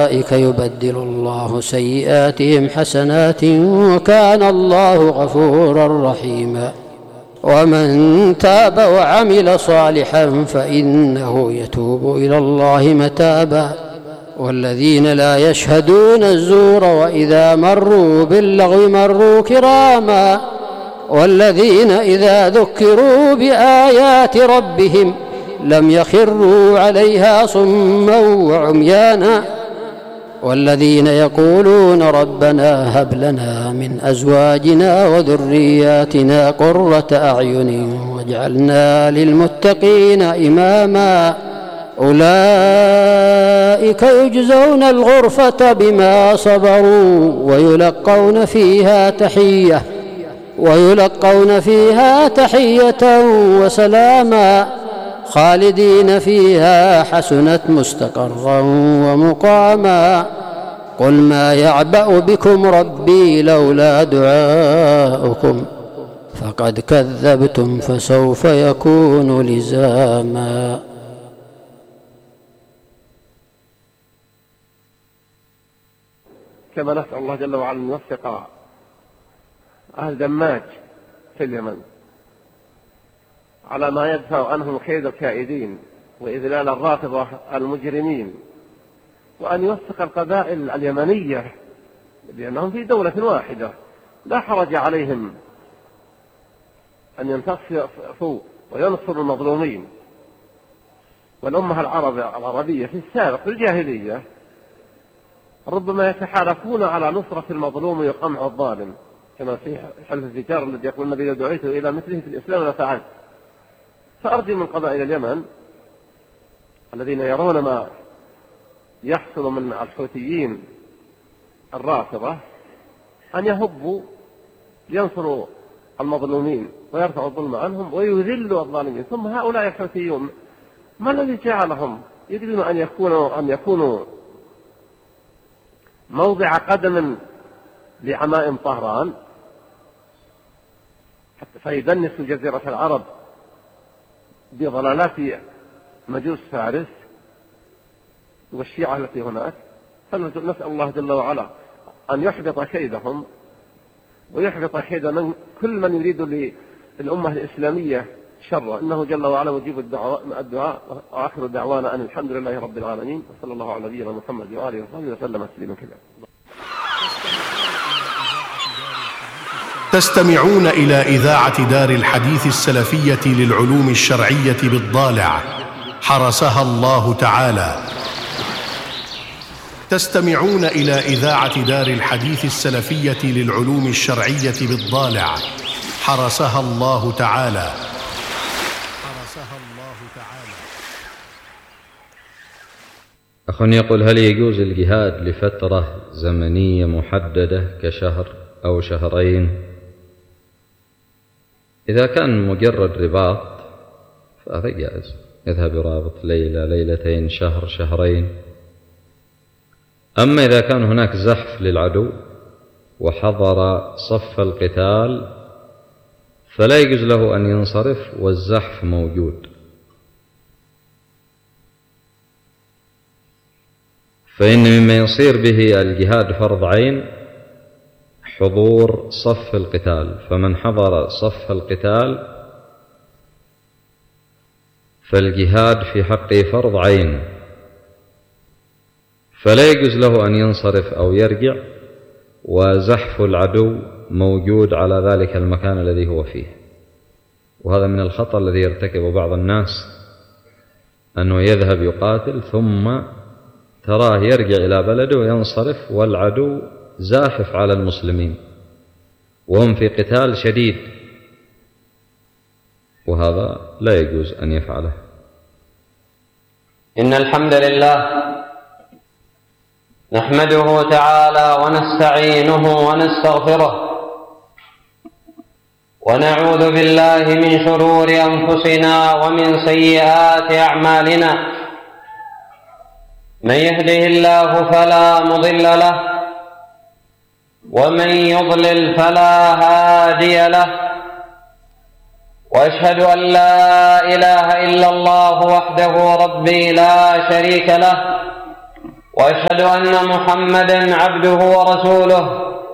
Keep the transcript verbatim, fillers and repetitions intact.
أولئك يبدل الله سيئاتهم حسنات وكان الله غفورا رحيما. ومن تاب وعمل صالحا فإنه يتوب إلى الله متابا. والذين لا يشهدون الزور وإذا مروا باللغو مروا كراما. والذين إذا ذكروا بآيات ربهم لم يخروا عليها صما وعميانا. والذين يقولون ربنا هب لنا من أزواجنا وذرياتنا قرة أعين واجعلنا للمتقين إماما. أولئك يجزون الغرفة بما صبروا ويلقون فيها تحية ويلقون فيها تحية وسلاما خالدين فيها حسنت مستقرا ومقاما. قل ما يعبأ بكم ربي لولا دعاؤكم فقد كذبتم فسوف يكون لزاما. كما نسأل الله جل وعلا أن يوفق أهل دماج في اليمن على ما يدفع عنهم كيد الكائدين وإذلال الرافضة المجرمين، وأن يوفق القبائل اليمنية لأنهم في دولة واحدة لا حرج عليهم أن ينتصروا وينصروا المظلومين. والأمة العربية في السابق في الجاهلية ربما يتحالفون على نصرة المظلوم ويقمع الظالم، كما في حلف الفجار الذي يقول النبي لو دعيت إلى مثله في الإسلام لفعلت. فأرجو من قبائل اليمن الذين يرون ما يحصل من الحوثيين الرافضة أن يهبوا لينصروا المظلومين ويرفعوا الظلم عنهم ويذلوا الظالمين. ثم هؤلاء الحوثيون ما الذي جعلهم يريدون أن يكونوا أن يكونوا موضع قدم لعمائم طهران حتى فيدنسوا جزيرة العرب بضلالات مجوس فارس والشيعة التي هناك. فنسأل الله جل وعلا أن يحبط كيدهم ويحبط كيد من كل من يريد للأمة الإسلامية شر، إنه جل وعلا مجيب الدعاء. وآخر دعوانا أن الحمد لله رب العالمين، وصلى الله على نبينا محمد وآله وصحبه وسلم تسليما كثيرا. تستمعون إلى إذاعة دار الحديث السلفية للعلوم الشرعية بالضالع حرسها الله تعالى. تستمعون إلى إذاعة دار الحديث السلفية للعلوم الشرعية بالضالع حرسها الله تعالى. حرسها الله تعالى. أخ يقول: هل يجوز الجهاد لفترة زمنية محددة كشهر أو شهرين؟ إذا كان مجرد رباط فهذا جائز، يذهب يرابط ليلة ليلتين شهر شهرين. أما إذا كان هناك زحف للعدو وحضر صف القتال فلا يجوز له أن ينصرف والزحف موجود، فإن مما يصير به الجهاد فرض عين حضور صف القتال، فمن حضر صف القتال فالجهاد في حقه فرض عين، فلا يجوز له أن ينصرف أو يرجع وزحف العدو موجود على ذلك المكان الذي هو فيه. وهذا من الخطأ الذي يرتكبه بعض الناس، أنه يذهب يقاتل ثم تراه يرجع إلى بلده وينصرف والعدو زاحف على المسلمين وهم في قتال شديد، وهذا لا يجوز أن يفعله. إن الحمد لله نحمده تعالى ونستعينه ونستغفره ونعوذ بالله من شرور أنفسنا ومن سيئات أعمالنا. من يهده الله فلا مضل له ومن يضلل فلا هادي له، وأشهد أن لا إله إلا الله وحده ربي لا شريك له، وأشهد أن محمدًا عبده ورسوله